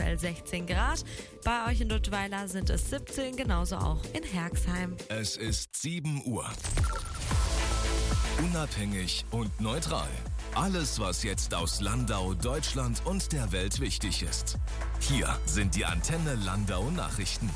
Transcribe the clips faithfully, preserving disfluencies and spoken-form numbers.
aktuell sechzehn Grad. Bei euch in Duttweiler sind es siebzehn, genauso auch in Herxheim. Es ist sieben Uhr. Unabhängig und neutral. Alles, was jetzt aus Landau, Deutschland und der Welt wichtig ist. Hier sind die Antenne Landau Nachrichten.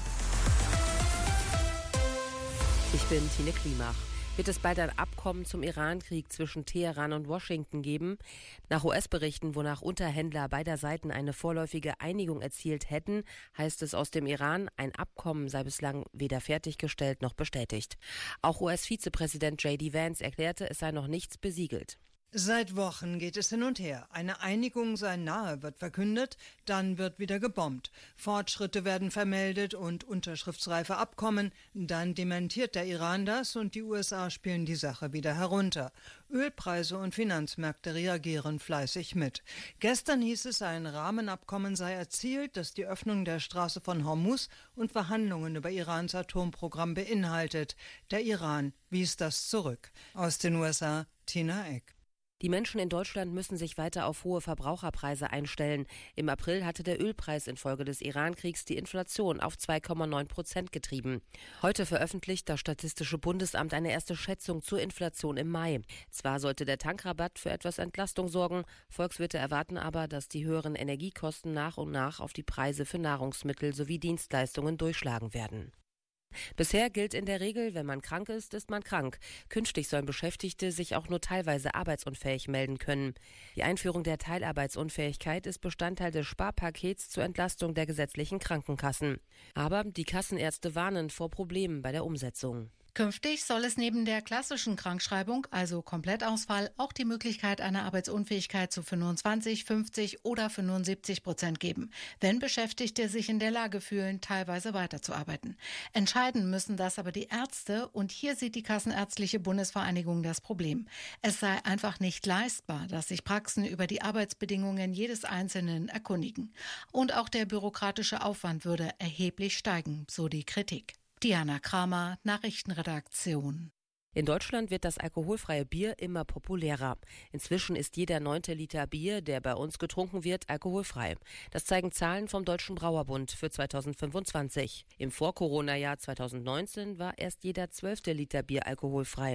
Ich bin Tine Klimach. Wird es bald ein Abkommen zum Iran-Krieg zwischen Teheran und Washington geben? Nach U S-Berichten, wonach Unterhändler beider Seiten eine vorläufige Einigung erzielt hätten, heißt es aus dem Iran, ein Abkommen sei bislang weder fertiggestellt noch bestätigt. Auch U S-Vizepräsident J D Vance erklärte, es sei noch nichts besiegelt. Seit Wochen geht es hin und her. Eine Einigung sei nahe, wird verkündet, dann wird wieder gebombt. Fortschritte werden vermeldet und unterschriftsreife Abkommen, dann dementiert der Iran das und die U S A spielen die Sache wieder herunter. Ölpreise und Finanzmärkte reagieren fleißig mit. Gestern hieß es, ein Rahmenabkommen sei erzielt, das die Öffnung der Straße von Hormuz und Verhandlungen über Irans Atomprogramm beinhaltet. Der Iran wies das zurück. Aus den U S A, Tina Eck. Die Menschen in Deutschland müssen sich weiter auf hohe Verbraucherpreise einstellen. Im April hatte der Ölpreis infolge des Iran-Kriegs die Inflation auf zwei Komma neun Prozent getrieben. Heute veröffentlicht das Statistische Bundesamt eine erste Schätzung zur Inflation im Mai. Zwar sollte der Tankrabatt für etwas Entlastung sorgen, Volkswirte erwarten aber, dass die höheren Energiekosten nach und nach auf die Preise für Nahrungsmittel sowie Dienstleistungen durchschlagen werden. Bisher gilt in der Regel, wenn man krank ist, ist man krank. Künftig sollen Beschäftigte sich auch nur teilweise arbeitsunfähig melden können. Die Einführung der Teilarbeitsunfähigkeit ist Bestandteil des Sparpakets zur Entlastung der gesetzlichen Krankenkassen. Aber die Kassenärzte warnen vor Problemen bei der Umsetzung. Künftig soll es neben der klassischen Krankschreibung, also Komplettausfall, auch die Möglichkeit einer Arbeitsunfähigkeit zu fünfundzwanzig, fünfzig oder fünfundsiebzig Prozent geben, wenn Beschäftigte sich in der Lage fühlen, teilweise weiterzuarbeiten. Entscheiden müssen das aber die Ärzte und hier sieht die Kassenärztliche Bundesvereinigung das Problem. Es sei einfach nicht leistbar, dass sich Praxen über die Arbeitsbedingungen jedes Einzelnen erkundigen. Und auch der bürokratische Aufwand würde erheblich steigen, so die Kritik. Diana Kramer, Nachrichtenredaktion. In Deutschland wird das alkoholfreie Bier immer populärer. Inzwischen ist jeder neunte Liter Bier, der bei uns getrunken wird, alkoholfrei. Das zeigen Zahlen vom Deutschen Brauerbund für zweitausendfünfundzwanzig. Im Vor-Corona-Jahr zweitausendneunzehn war erst jeder zwölfte Liter Bier alkoholfrei.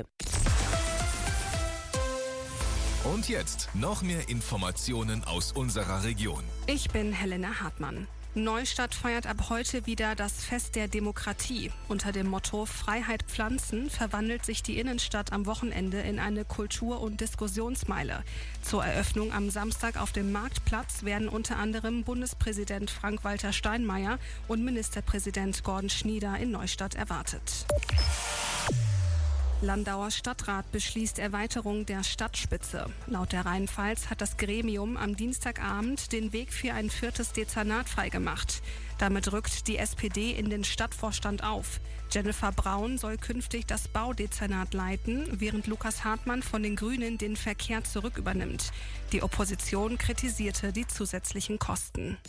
Und jetzt noch mehr Informationen aus unserer Region. Ich bin Helena Hartmann. Neustadt feiert ab heute wieder das Fest der Demokratie. Unter dem Motto Freiheit pflanzen verwandelt sich die Innenstadt am Wochenende in eine Kultur- und Diskussionsmeile. Zur Eröffnung am Samstag auf dem Marktplatz werden unter anderem Bundespräsident Frank-Walter Steinmeier und Ministerpräsident Gordon Schnieder in Neustadt erwartet. Landauer Stadtrat beschließt Erweiterung der Stadtspitze. Laut der Rheinpfalz hat das Gremium am Dienstagabend den Weg für ein viertes Dezernat freigemacht. Damit rückt die S P D in den Stadtvorstand auf. Jennifer Braun soll künftig das Baudezernat leiten, während Lukas Hartmann von den Grünen den Verkehr zurück übernimmt. Die Opposition kritisierte die zusätzlichen Kosten.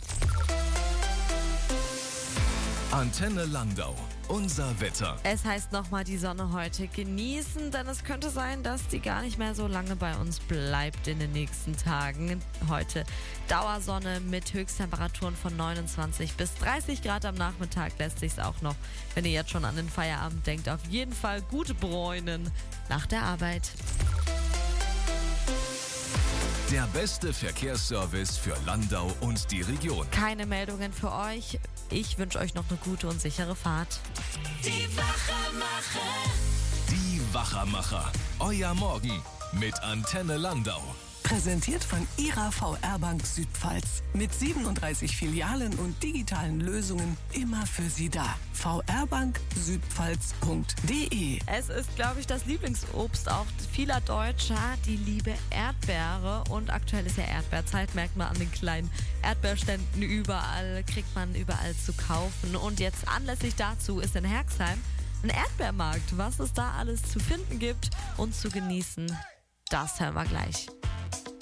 Antenne Landau. Unser Wetter. Es heißt nochmal die Sonne heute genießen, denn es könnte sein, dass die gar nicht mehr so lange bei uns bleibt in den nächsten Tagen. Heute Dauersonne mit Höchsttemperaturen von neunundzwanzig bis dreißig Grad am Nachmittag lässt sich's auch noch, wenn ihr jetzt schon an den Feierabend denkt, auf jeden Fall gut bräunen nach der Arbeit. Der beste Verkehrsservice für Landau und die Region. Keine Meldungen für euch. Ich wünsche euch noch eine gute und sichere Fahrt. Die Wachermacher. Die Wachermacher. Euer Morgen mit Antenne Landau. Präsentiert von Ihrer V R Bank Südpfalz. Mit siebenunddreißig Filialen und digitalen Lösungen immer für Sie da. v r bank südpfalz punkt d e. Es ist, glaube ich, das Lieblingsobst auch vieler Deutscher, die liebe Erdbeere. Und aktuell ist ja Erdbeerzeit, merkt man an den kleinen Erdbeerständen überall, kriegt man überall zu kaufen. Und jetzt anlässlich dazu ist in Herxheim ein Erdbeermarkt. Was es da alles zu finden gibt und zu genießen, das hören wir gleich.